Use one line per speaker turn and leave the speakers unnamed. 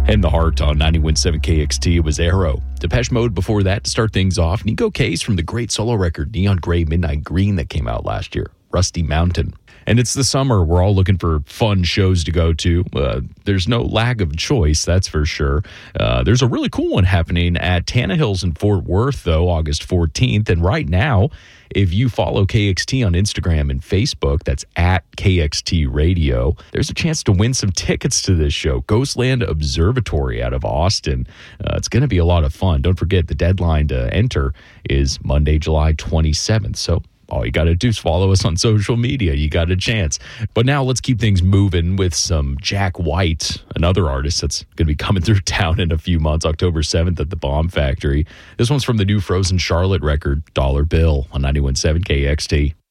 And the heart on 91.7 KXT was Arrow. Depeche Mode before that to start things off. Nico Case from the great solo record Neon Gray Midnight Green that came out last year. Rusty Mountain. And it's the summer. We're all looking for fun shows to go to. There's no lack of choice, that's for sure. There's a really cool one happening at Tannehill's in Fort Worth, though, August 14th. And right now, if you follow KXT on Instagram and Facebook, that's at KXT Radio, there's a chance to win some tickets to this show. Ghostland Observatory out of Austin. It's going to be a lot of fun. Don't forget, the deadline to enter is Monday, July 27th. So all you got to do is follow us on social media. You got a chance. But now let's keep things moving with some Jack White, another artist that's going to be coming through town in a few months, October 7th at the Bomb Factory. This one's from the new Frozen Charlotte record, Dollar Bill, on 91.7 KXT.